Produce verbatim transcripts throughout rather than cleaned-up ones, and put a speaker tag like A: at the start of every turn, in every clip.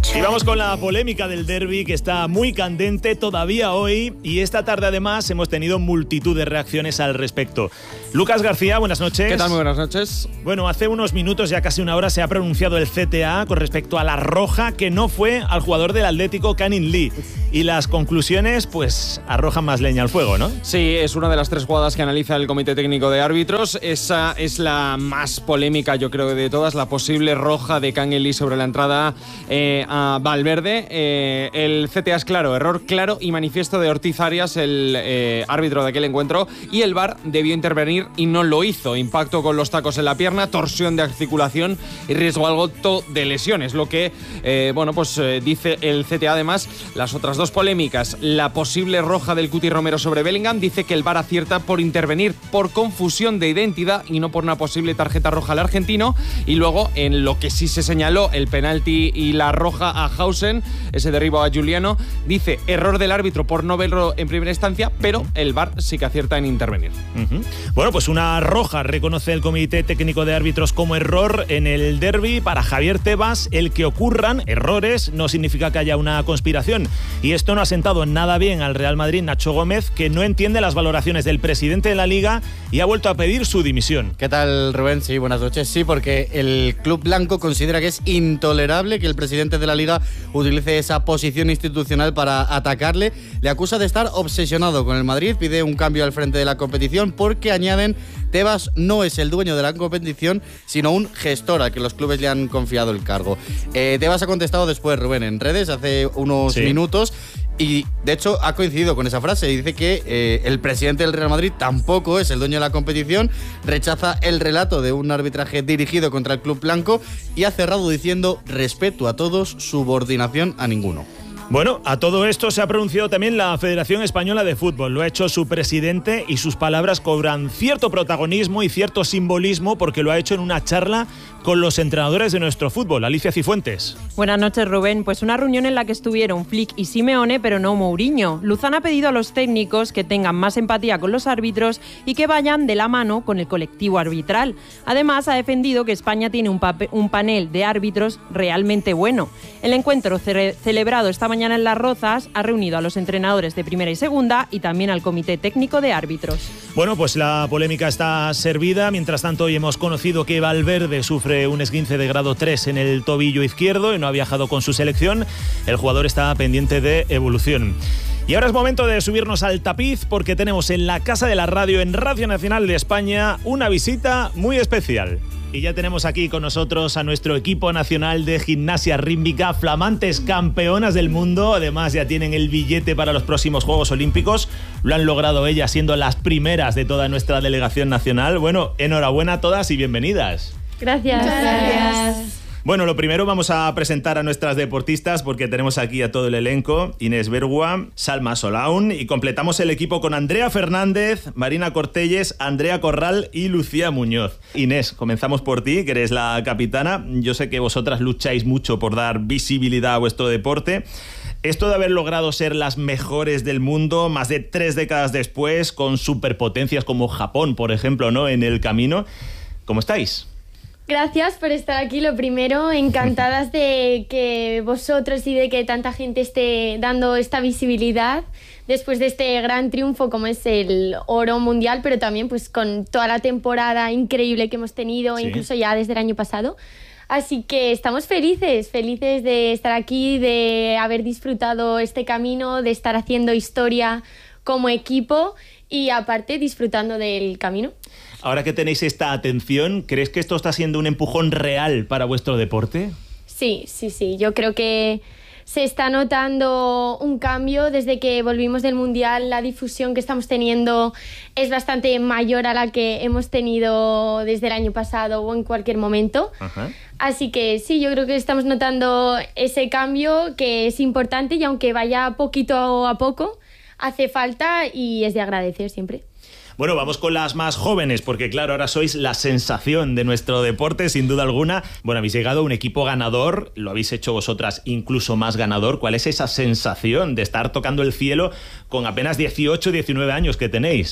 A: Y vamos con la polémica del derbi, que está muy candente todavía hoy, y esta tarde además hemos tenido multitud de reacciones al respecto. Lucas García, buenas noches.
B: ¿Qué tal? Muy buenas noches.
A: Bueno, hace unos minutos, ya casi una hora, se ha pronunciado el C T A con respecto a la roja que no fue al jugador del Atlético, Canning Lee. Y las conclusiones, pues, arrojan más leña al fuego, ¿no?
B: Sí, es una de las tres jugadas que analiza el Comité Técnico de Árbitros. Esa es la más polémica, yo creo, de todas, la posible roja de Canning Lee sobre la entrada eh, a Valverde. Eh, el C T A es claro, error claro y manifiesto de Ortiz Arias, el eh, árbitro de aquel encuentro, y el V A R debió intervenir y no lo hizo. Impacto con los tacos en la pierna, torsión de articulación y riesgo alto de lesiones. Lo que, eh, bueno, pues eh, dice el C T A. Además, las otras dos polémicas, la posible roja del Cuti Romero sobre Bellingham, dice que el V A R acierta por intervenir por confusión de identidad y no por una posible tarjeta roja al argentino. Y luego, en lo que sí se señaló, el penalti y la roja a Hausen, ese derribo a Juliano, dice error del árbitro por no verlo en primera instancia, pero el V A R sí que acierta en intervenir.
A: Uh-huh. Bueno, pues una roja reconoce el Comité Técnico de Árbitros como error en el derbi. Para Javier Tebas, el que ocurran errores no significa que haya una conspiración. Y esto no ha sentado nada bien al Real Madrid, Nacho Gómez, que no entiende las valoraciones del presidente de la Liga y ha vuelto a pedir su dimisión.
C: ¿Qué tal, Rubén? Sí, buenas noches. Sí, porque el club blanco considera que es intolerable que el presidente de la Liga utilice esa posición institucional para atacarle. Le acusa de estar obsesionado con el Madrid, pide un cambio al frente de la competición porque, añaden, Tebas no es el dueño de la competición, sino un gestor al que los clubes le han confiado el cargo. Eh, Tebas ha contestado después, Rubén, en redes hace unos sí. minutos. Y, de hecho, ha coincidido con esa frase y dice que eh, el presidente del Real Madrid tampoco es el dueño de la competición, rechaza el relato de un arbitraje dirigido contra el club blanco y ha cerrado diciendo respeto a todos, subordinación a ninguno.
A: Bueno, a todo esto se ha pronunciado también la Federación Española de Fútbol. Lo ha hecho su presidente y sus palabras cobran cierto protagonismo y cierto simbolismo porque lo ha hecho en una charla con los entrenadores de nuestro fútbol. Alicia Cifuentes.
D: Buenas noches, Rubén. Pues una reunión en la que estuvieron Flick y Simeone, pero no Mourinho. Luzán ha pedido a los técnicos que tengan más empatía con los árbitros y que vayan de la mano con el colectivo arbitral. Además, ha defendido que España tiene un, un panel de árbitros realmente bueno. El encuentro ce celebrado esta mañana en Las Rozas ha reunido a los entrenadores de primera y segunda y también al Comité Técnico de Árbitros.
A: Bueno, pues la polémica está servida. Mientras tanto, hoy hemos conocido que Valverde sufre un esguince de grado tres en el tobillo izquierdo y no ha viajado con su selección. El jugador está pendiente de evolución. Y ahora es momento de subirnos al tapiz porque tenemos en la Casa de la Radio, en Radio Nacional de España, una visita muy especial. Y ya tenemos aquí con nosotros a nuestro equipo nacional de gimnasia rítmica, flamantes campeonas del mundo. Además, ya tienen el billete para los próximos Juegos Olímpicos. Lo han logrado ellas siendo las primeras de toda nuestra delegación nacional. Bueno, enhorabuena a todas y bienvenidas.
E: Gracias.
F: Muchas gracias.
A: Bueno, lo primero vamos a presentar a nuestras deportistas porque tenemos aquí a todo el elenco. Inés Bergua, Salma Solaun, y completamos el equipo con Andrea Fernández, Marina Cortelles, Andrea Corral y Lucía Muñoz. Inés, comenzamos por ti, que eres la capitana. Yo sé que vosotras lucháis mucho por dar visibilidad a vuestro deporte. Esto de haber logrado ser las mejores del mundo más de tres décadas después, con superpotencias como Japón, por ejemplo, ¿no?, en el camino. ¿Cómo estáis?
E: Gracias por estar aquí, lo primero, encantadas de que vosotros y de que tanta gente esté dando esta visibilidad después de este gran triunfo como es el oro mundial, pero también pues con toda la temporada increíble que hemos tenido, sí. incluso ya desde el año pasado. Así que estamos felices, felices de estar aquí, de haber disfrutado este camino, de estar haciendo historia como equipo y aparte disfrutando del camino.
A: Ahora que tenéis esta atención, ¿crees que esto está siendo un empujón real para vuestro deporte?
E: Sí, sí, sí. Yo creo que se está notando un cambio desde que volvimos del Mundial. La difusión que estamos teniendo es bastante mayor a la que hemos tenido desde el año pasado o en cualquier momento. Ajá. Así que sí, yo creo que estamos notando ese cambio que es importante y aunque vaya poquito a poco, hace falta y es de agradecer siempre.
A: Bueno, vamos con las más jóvenes, porque claro, ahora sois la sensación de nuestro deporte, sin duda alguna. Bueno, habéis llegado a un equipo ganador, lo habéis hecho vosotras incluso más ganador. ¿Cuál es esa sensación de estar tocando el cielo con apenas dieciocho, diecinueve años que tenéis?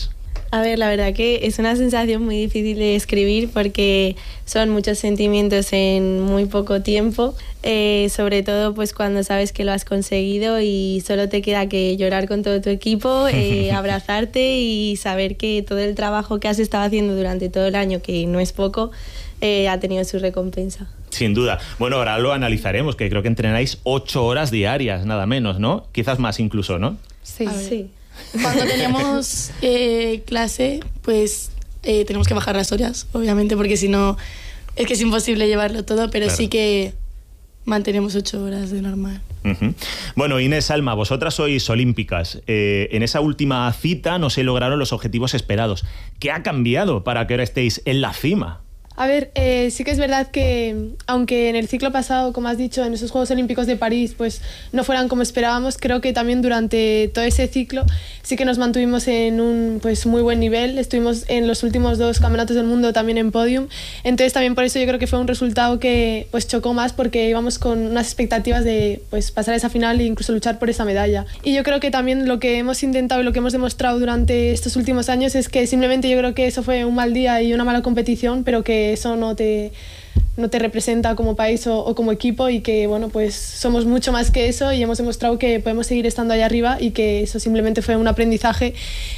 F: A ver, la verdad que es una sensación muy difícil de describir porque son muchos sentimientos en muy poco tiempo, eh, sobre todo pues cuando sabes que lo has conseguido y solo te queda que llorar con todo tu equipo, eh, abrazarte y saber que todo el trabajo que has estado haciendo durante todo el año, que no es poco, eh, ha tenido su recompensa.
A: Sin duda. Bueno, ahora lo analizaremos, que creo que entrenáis ocho horas diarias, nada menos, ¿no? Quizás más incluso, ¿no?
F: Sí, sí.
G: Cuando tenemos eh, clase, pues eh, tenemos que bajar las horas, obviamente, porque si no es que es imposible llevarlo todo, pero claro, sí que mantenemos ocho horas de normal.
A: Uh-huh. Bueno, Inés, Alma, vosotras sois olímpicas. Eh, en esa última cita no se lograron los objetivos esperados. ¿Qué ha cambiado para que ahora estéis en la cima?
H: A ver, eh, sí que es verdad que aunque en el ciclo pasado, como has dicho, en esos Juegos Olímpicos de París pues no fueran como esperábamos, creo que también durante todo ese ciclo sí que nos mantuvimos en un pues muy buen nivel. Estuvimos en los últimos dos campeonatos del mundo también en podium, entonces también por eso yo creo que fue un resultado que pues chocó más, porque íbamos con unas expectativas de pues pasar a esa final e incluso luchar por esa medalla. Y yo creo que también lo que hemos intentado y lo que hemos demostrado durante estos últimos años es que simplemente yo creo que eso fue un mal día y una mala competición, pero que eso no te, no te representa como país o, o como equipo, y que bueno, pues somos mucho más que eso y hemos demostrado que podemos seguir estando allá arriba y que eso simplemente fue un aprendizaje.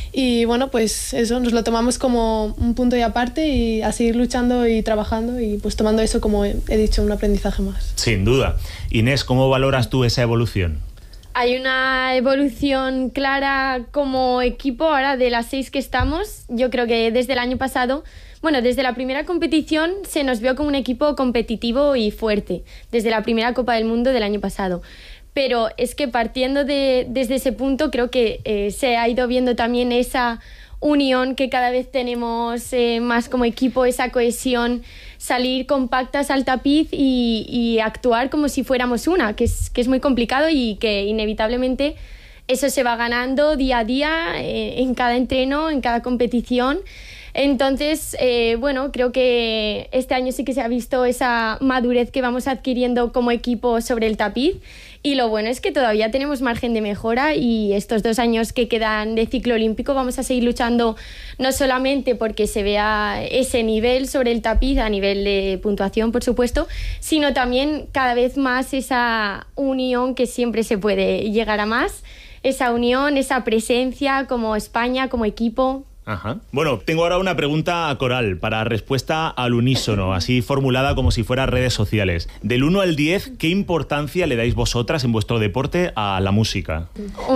H: Y bueno, pues eso nos lo tomamos como un punto y aparte, y a seguir luchando y trabajando y pues tomando eso, como he, he dicho, un aprendizaje más.
A: Sin duda. Inés, ¿cómo valoras tú esa evolución?
E: Hay una evolución clara como equipo ahora de las seis que estamos. Yo creo que desde el año pasado, bueno, desde la primera competición se nos vio como un equipo competitivo y fuerte, desde la primera Copa del Mundo del año pasado. Pero es que partiendo de, desde ese punto creo que eh, se ha ido viendo también esa unión que cada vez tenemos eh, más como equipo, esa cohesión, salir compactas al tapiz y, y actuar como si fuéramos una, que es, que es muy complicado y que inevitablemente eso se va ganando día a día, eh, en cada entreno, en cada competición. Entonces, eh, bueno, creo que este año sí que se ha visto esa madurez que vamos adquiriendo como equipo sobre el tapiz, y lo bueno es que todavía tenemos margen de mejora, y estos dos años que quedan de ciclo olímpico vamos a seguir luchando no solamente porque se vea ese nivel sobre el tapiz a nivel de puntuación, por supuesto, sino también cada vez más esa unión, que siempre se puede llegar a más, esa unión, esa presencia como España, como equipo.
A: Ajá. Bueno, tengo ahora una pregunta coral para respuesta al unísono, así formulada como si fuera redes sociales. Del uno al diez, ¿qué importancia le dais vosotras en vuestro deporte a la música?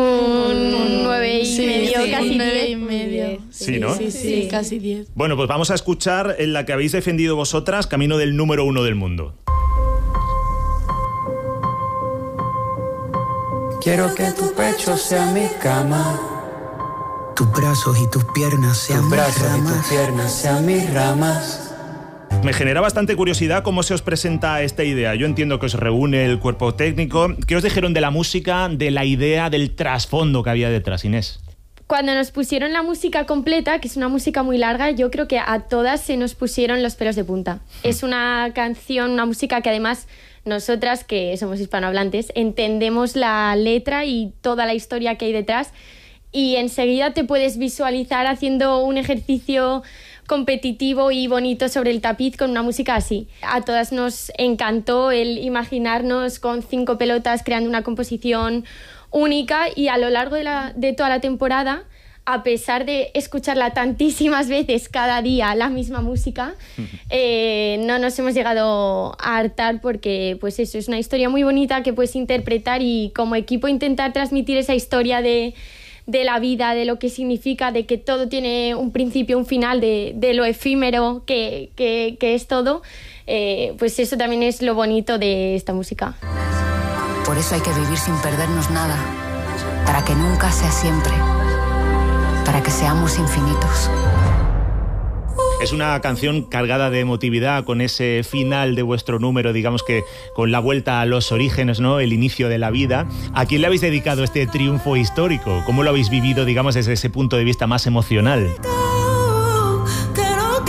E: Un nueve y
G: sí,
E: medio,
G: sí,
E: casi
G: un nueve
E: diez.
G: y medio.
A: Sí, ¿no?
G: Sí, sí, sí, casi diez.
A: Bueno, pues vamos a escuchar en la que habéis defendido vosotras, camino del número uno del mundo.
I: Quiero que tu pecho sea mi cama,
J: tus brazos y tus piernas sean
I: tus
J: mis
I: brazos
J: ramas.
I: y tus piernas sean mis ramas.
A: Me genera bastante curiosidad cómo se os presenta esta idea. Yo entiendo que os reúne el cuerpo técnico. ¿Qué os dijeron de la música, de la idea, del trasfondo que había detrás, Inés?
E: Cuando nos pusieron la música completa, que es una música muy larga, yo creo que a todas se nos pusieron los pelos de punta. Es una canción, una música que además nosotras, que somos hispanohablantes, entendemos la letra y toda la historia que hay detrás, y enseguida te puedes visualizar haciendo un ejercicio competitivo y bonito sobre el tapiz con una música así. A todas nos encantó el imaginarnos con cinco pelotas creando una composición única, y a lo largo de, la, de toda la temporada, a pesar de escucharla tantísimas veces cada día, la misma música, eh, no nos hemos llegado a hartar, porque pues eso, es una historia muy bonita que puedes interpretar, y como equipo intentar transmitir esa historia de, de la vida, de lo que significa, de que todo tiene un principio, un final, de, de lo efímero que, que, que es todo, eh, pues eso también es lo bonito de esta música.
K: Por eso hay que vivir sin perdernos nada, para que nunca sea siempre, para que seamos infinitos.
A: Es una canción cargada de emotividad, con ese final de vuestro número, digamos que con la vuelta a los orígenes, ¿no? El inicio de la vida. ¿A quién le habéis dedicado este triunfo histórico? ¿Cómo lo habéis vivido, digamos, desde ese punto de vista más emocional?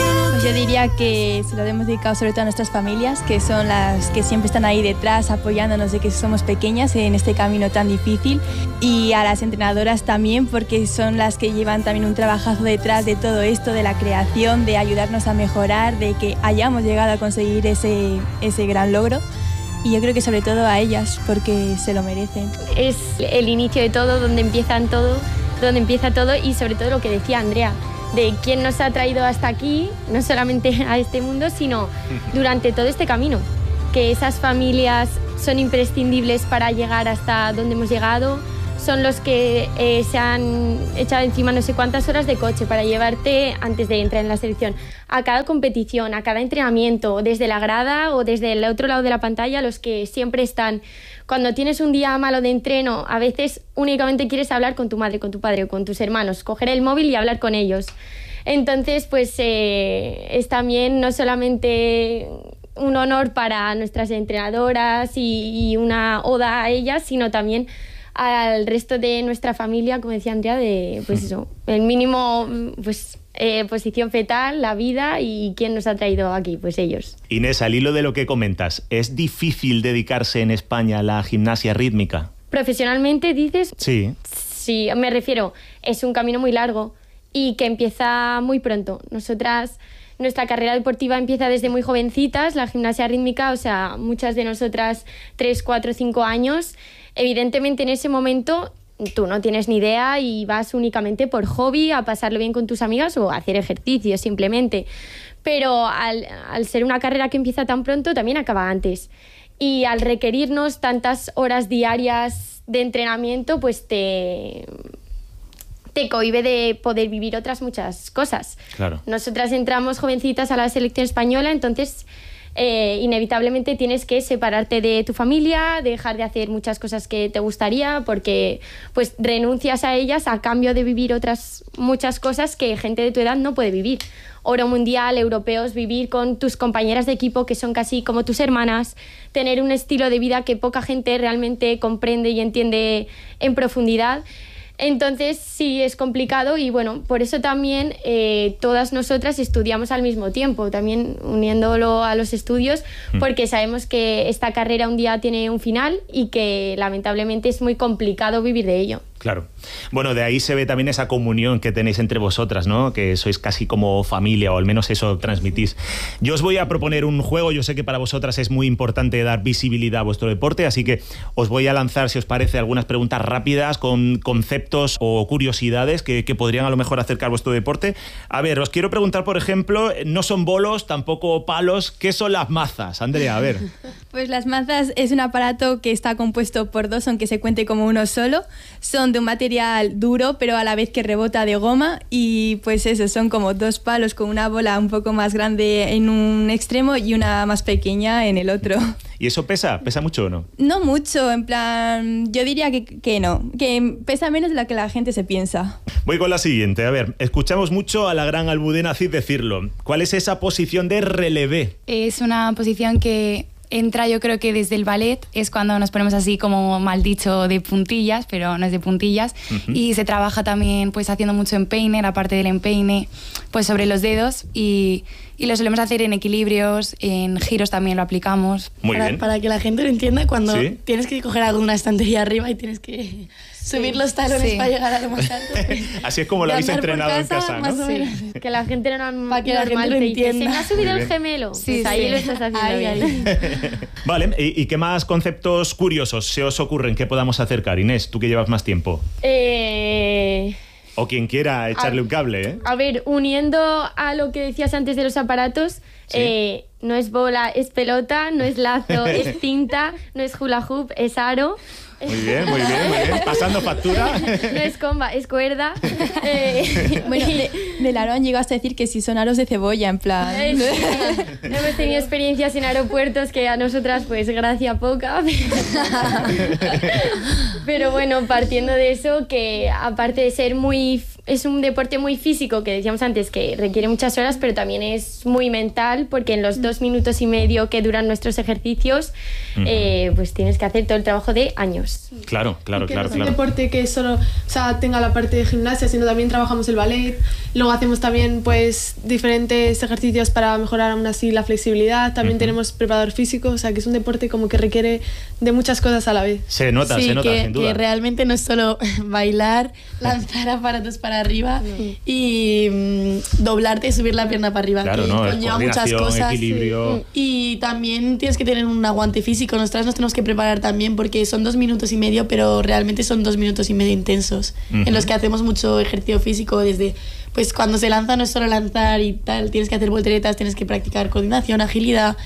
L: Yo diría que se lo hemos dedicado sobre todo a nuestras familias, que son las que siempre están ahí detrás apoyándonos de que somos pequeñas en este camino tan difícil, y a las entrenadoras también, porque son las que llevan también un trabajazo detrás de todo esto, de la creación, de ayudarnos a mejorar, de que hayamos llegado a conseguir ese, ese gran logro. Y yo creo que sobre todo a ellas, porque se lo merecen.
E: Es el inicio de todo, donde empiezan todo, donde empieza todo, y sobre todo lo que decía Andrea, de quién nos ha traído hasta aquí, no solamente a este mundo, sino durante todo este camino. Que esas familias son imprescindibles para llegar hasta donde hemos llegado, son los que eh, se han echado encima no sé cuántas horas de coche para llevarte antes de entrar en la selección, a cada competición, a cada entrenamiento, desde la grada o desde el otro lado de la pantalla, los que siempre están. Cuando tienes un día malo de entreno, a veces únicamente quieres hablar con tu madre, con tu padre o con tus hermanos, coger el móvil y hablar con ellos. Entonces, pues eh, es también no solamente un honor para nuestras entrenadoras y, y una oda a ellas, sino también al resto de nuestra familia, como decía Andrea, de pues eso, el mínimo pues eh, posición fetal, la vida, y quién nos ha traído aquí, pues ellos.
A: Inés, al hilo de lo que comentas, ¿es difícil dedicarse en España a la gimnasia rítmica?
E: Profesionalmente, dices.
A: Sí.
E: Sí, me refiero, es un camino muy largo y que empieza muy pronto. Nosotras, nuestra carrera deportiva empieza desde muy jovencitas, la gimnasia rítmica, o sea, muchas de nosotras tres, cuatro, cinco años. Evidentemente en ese momento tú no tienes ni idea y vas únicamente por hobby, a pasarlo bien con tus amigas o a hacer ejercicio simplemente. Pero al, al ser una carrera que empieza tan pronto, también acaba antes. Y al requerirnos tantas horas diarias de entrenamiento, pues te, te cohíbe de poder vivir otras muchas cosas.
A: Claro.
E: Nosotras entramos jovencitas a la selección española, entonces Eh, inevitablemente tienes que separarte de tu familia, dejar de hacer muchas cosas que te gustaría, porque pues renuncias a ellas a cambio de vivir otras muchas cosas que gente de tu edad no puede vivir. Oro mundial, europeos, vivir con tus compañeras de equipo que son casi como tus hermanas, tener un estilo de vida que poca gente realmente comprende y entiende en profundidad. Entonces sí es complicado y bueno, por eso también eh, todas nosotras estudiamos al mismo tiempo, también uniéndolo a los estudios, porque sabemos que esta carrera un día tiene un final y que lamentablemente es muy complicado vivir de ello.
A: Claro. Bueno, de ahí se ve también esa comunión que tenéis entre vosotras, ¿no? Que sois casi como familia, o al menos eso transmitís. Yo os voy a proponer un juego. Yo sé que para vosotras es muy importante dar visibilidad a vuestro deporte, así que os voy a lanzar, si os parece, algunas preguntas rápidas con conceptos o curiosidades que, que podrían a lo mejor acercar vuestro deporte. A ver, os quiero preguntar, por ejemplo, no son bolos, tampoco palos. ¿Qué son las mazas? Andrea, a ver.
L: Pues las mazas es un aparato que está compuesto por dos, aunque se cuente como uno solo. Son de un material duro, pero a la vez que rebota, de goma, y pues eso, son como dos palos con una bola un poco más grande en un extremo y una más pequeña en el otro.
A: ¿Y eso pesa? ¿Pesa mucho o no?
L: No mucho, en plan, yo diría que, que no, que pesa menos de lo que la gente se piensa.
A: Voy con la siguiente. A ver, escuchamos mucho a la gran Almudena Cid decirlo. ¿Cuál es esa posición de relevé?
M: Es una posición que entra, yo creo que desde el ballet, es cuando nos ponemos así como mal dicho de puntillas, pero no es de puntillas, uh-huh. Y se trabaja también pues haciendo mucho empeine, la parte del empeine pues sobre los dedos, y, y lo solemos hacer en equilibrios, en giros también lo aplicamos.
G: Muy para, bien. Para que la gente lo entienda, cuando ¿sí? tienes que coger algo de una estantería arriba y tienes que subir los talones sí. para llegar a lo más alto.
A: Así es como lo habéis entrenado casa, en casa, ¿no?
E: Más o menos. Sí. Que la gente no
G: para que la gente lo entienda.
E: Se me ha subido el gemelo. Sí, pues ahí sí. lo estás haciendo ahí, bien.
A: Ahí. Vale, ¿Y, ¿y qué más conceptos curiosos se os ocurren que podamos acercar? Inés, tú que llevas más tiempo.
E: Eh...
A: O quien quiera echarle a, un cable, ¿eh?
E: A ver, uniendo a lo que decías antes de los aparatos, ¿sí? eh, no es bola, es pelota, no es lazo, es cinta, no es hula hoop, es aro.
A: Muy bien, muy bien, muy bien. Pasando factura.
E: No es comba, es cuerda.
L: Eh, bueno, de, del aro han llegado hasta decir que si son aros de cebolla, en plan.
E: Eh, sí. Hemos tenido experiencias en aeropuertos que a nosotras, pues, gracia poca. Pero bueno, partiendo de eso, que aparte de ser muy es un deporte muy físico, que decíamos antes que requiere muchas horas, pero también es muy mental, porque en los dos minutos y medio que duran nuestros ejercicios, uh-huh. eh, pues tienes que hacer todo el trabajo de años.
A: Claro, claro,
H: que
A: claro.
H: No es
A: claro.
H: un deporte que solo, o sea, tenga la parte de gimnasia, sino también trabajamos el ballet, luego hacemos también pues diferentes ejercicios para mejorar aún así la flexibilidad, también uh-huh. tenemos preparador físico, o sea que es un deporte como que requiere de muchas cosas a la vez.
A: Se nota,
G: sí,
A: se nota,
G: que,
A: sin duda.
G: Que realmente no es solo bailar, lanzar aparatos para arriba sí. y mmm, doblarte y subir la pierna para arriba,
A: claro,
G: que
A: no,
G: conlleva muchas cosas.
A: Equilibrio.
G: Y también tienes que tener un aguante físico. Nosotras nos tenemos que preparar también, porque son dos minutos y medio, pero realmente son dos minutos y medio intensos, uh-huh. en los que hacemos mucho ejercicio físico. Desde, pues cuando se lanza no es solo lanzar y tal, tienes que hacer volteretas, tienes que practicar coordinación, agilidad,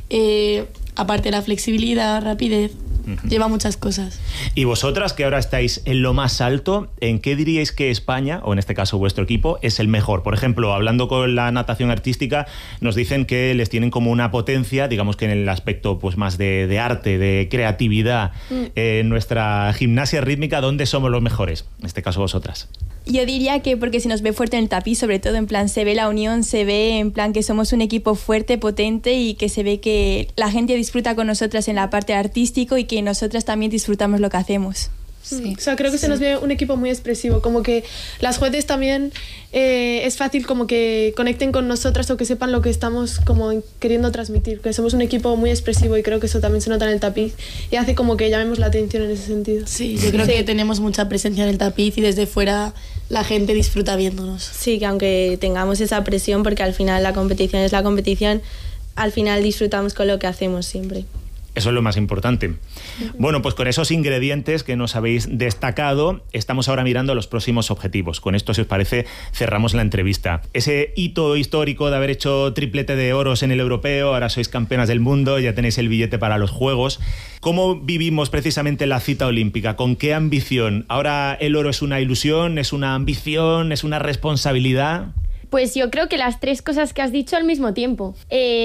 G: eh, aparte la flexibilidad, rapidez. Uh-huh. Lleva muchas cosas.
A: Y vosotras, que ahora estáis en lo más alto, ¿en qué diríais que España, o en este caso vuestro equipo, es el mejor? Por ejemplo, hablando con la natación artística, nos dicen que les tienen como una potencia, digamos que en el aspecto pues más de, de arte, de creatividad. Mm. Eh, en nuestra gimnasia rítmica, ¿dónde somos los mejores? En este caso vosotras.
L: Yo diría que porque se nos ve fuerte en el tapiz, sobre todo en plan se ve la unión, se ve en plan que somos un equipo fuerte, potente, y que se ve que la gente disfruta con nosotras en la parte artística y que nosotras también disfrutamos lo que hacemos.
H: Sí. O sea, creo que sí. se nos ve un equipo muy expresivo, como que las jueces también eh, es fácil como que conecten con nosotras o que sepan lo que estamos como queriendo transmitir, que somos un equipo muy expresivo, y creo que eso también se nota en el tapiz y hace como que llamemos la atención en ese sentido.
G: Sí, yo creo sí. que tenemos mucha presencia en el tapiz y desde fuera la gente disfruta viéndonos.
F: Sí, que aunque tengamos esa presión, porque al final la competición es la competición, al final disfrutamos con lo que hacemos siempre.
A: Eso es lo más importante. Bueno, pues con esos ingredientes que nos habéis destacado, estamos ahora mirando los próximos objetivos. Con esto, si os parece, cerramos la entrevista. Ese hito histórico de haber hecho triplete de oros en el europeo, ahora sois campeonas del mundo, ya tenéis el billete para los Juegos. ¿Cómo vivimos precisamente la cita olímpica? ¿Con qué ambición? ¿Ahora el oro es una ilusión, es una ambición, es una responsabilidad?
E: Pues yo creo que las tres cosas que has dicho al mismo tiempo.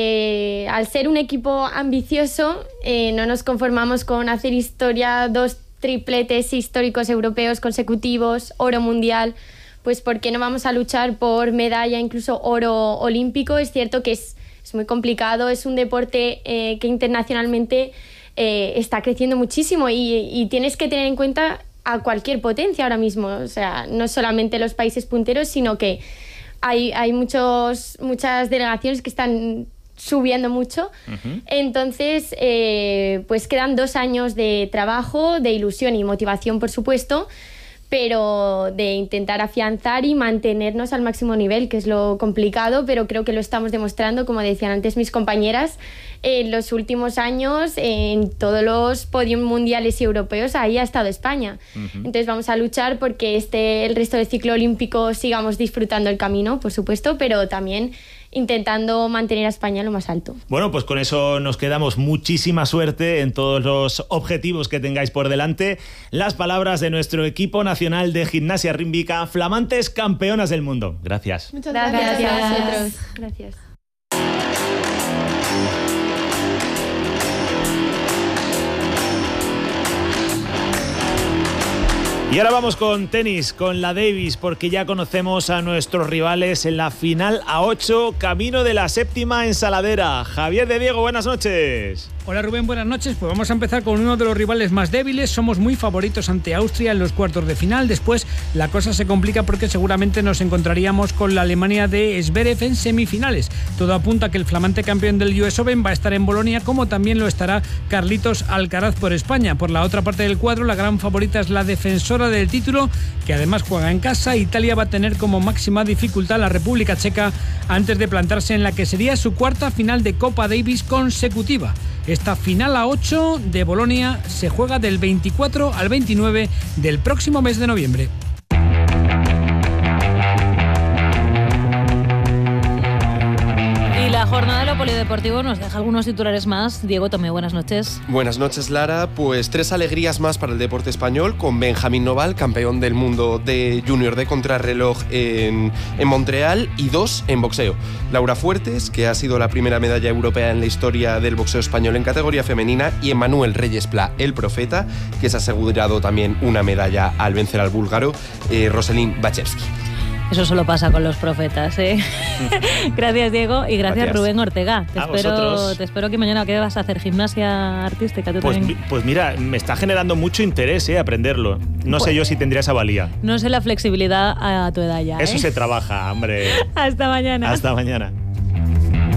E: Eh, al ser un equipo ambicioso, eh, no nos conformamos con hacer historia, dos tripletes históricos europeos consecutivos, oro mundial, pues ¿por qué no vamos a luchar por medalla, incluso oro olímpico? Es cierto que es, es muy complicado, es un deporte eh, que internacionalmente eh, está creciendo muchísimo y, y tienes que tener en cuenta a cualquier potencia ahora mismo, o sea, no solamente los países punteros, sino que Hay, hay muchos, muchas delegaciones que están subiendo mucho. Uh-huh. Entonces, eh, pues quedan dos años de trabajo, de ilusión y motivación, por supuesto, pero de intentar afianzar y mantenernos al máximo nivel, que es lo complicado, pero creo que lo estamos demostrando, como decían antes mis compañeras, en los últimos años, en todos los podios mundiales y europeos, ahí ha estado España. Uh-huh. Entonces vamos a luchar porque este, el resto del ciclo olímpico sigamos disfrutando el camino, por supuesto, pero también intentando mantener a España lo más alto.
A: Bueno, pues con eso nos quedamos. Muchísima suerte en todos los objetivos que tengáis por delante. Las palabras de nuestro equipo nacional de gimnasia rítmica, flamantes campeonas del mundo. Gracias.
E: Muchas gracias. Gracias a vosotros. Gracias.
A: Y ahora vamos con tenis, con la Davis, porque ya conocemos a nuestros rivales en la final a ocho, camino de la séptima ensaladera. Javier de Diego, buenas noches.
N: Hola Rubén, buenas noches. Pues vamos a empezar con uno de los rivales más débiles. Somos muy favoritos ante Austria en los cuartos de final. Después la cosa se complica porque seguramente nos encontraríamos con la Alemania de Zverev en semifinales. Todo apunta a que el flamante campeón del U S Open va a estar en Bolonia, como también lo estará Carlitos Alcaraz por España. Por la otra parte del cuadro, la gran favorita es la defensora del título, que además juega en casa. Italia va a tener como máxima dificultad la República Checa antes de plantarse en la que sería su cuarta final de Copa Davis consecutiva. Esta final a ocho de Bolonia se juega del veinticuatro al veintinueve del próximo mes de noviembre.
O: La jornada de lo polideportivo nos deja algunos titulares más. Diego Tomé, buenas noches.
P: Buenas noches, Lara. Pues tres alegrías más para el deporte español, con Benjamín Noval, campeón del mundo de junior de contrarreloj en, en Montreal, y dos en boxeo. Laura Fuertes, que ha sido la primera medalla europea en la historia del boxeo español en categoría femenina, y Emmanuel Reyes Pla, el profeta, que se ha asegurado también una medalla al vencer al búlgaro eh, Roselín Bachevsky.
O: Eso solo pasa con los profetas, ¿eh? Gracias, Diego, y gracias,
A: Gracias.
O: Rubén Ortega. Te
A: A
O: espero,
A: vosotros.
O: te espero que mañana, ¿qué vas a hacer? ¿Gimnasia artística? ¿Tú
A: Pues,
O: también?
A: mi- pues mira, me está generando mucho interés eh, aprenderlo. No sé yo si tendría esa valía.
O: No sé la flexibilidad a tu edad ya, ¿eh?
A: Eso se trabaja, hombre.
O: Hasta mañana.
A: Hasta mañana.